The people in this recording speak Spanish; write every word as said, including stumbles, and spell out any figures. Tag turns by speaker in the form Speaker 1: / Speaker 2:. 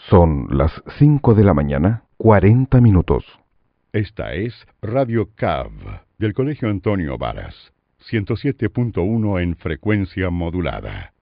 Speaker 1: Son las cinco de la mañana, cuarenta minutos.
Speaker 2: Esta es Radio C A V del Colegio Antonio Varas, ciento siete punto uno en frecuencia modulada.